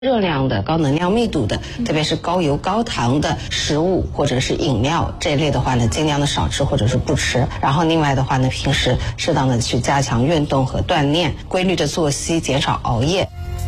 热量的、高能量密度的，特别是高油高糖的食物或者是饮料这一类的话呢，尽量的少吃或者是不吃。然后另外的话呢，平时适当的去加强运动和锻炼，规律的作息，减少熬夜。